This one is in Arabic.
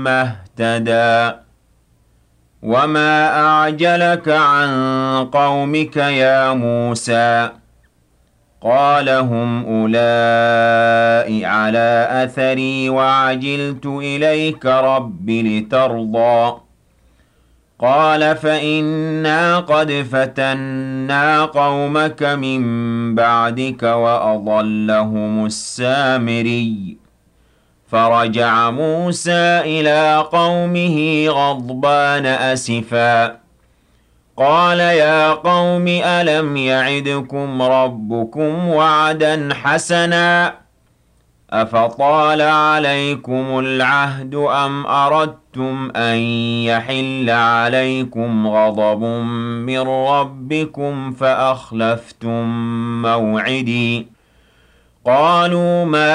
ثم اهتدى وما أعجلك عن قومك يا موسى قال هم أولئك على أثري وعجلت إليك رب لترضى قال فإنا قد فتنا قومك من بعدك وأضلهم السامري فرجع موسى إلى قومه غضبان أسفا قال يا قوم ألم يعدكم ربكم وعدا حسنا أفطال عليكم العهد أم أردتم أن يحل عليكم غضب من ربكم فأخلفتم موعدي قالوا ما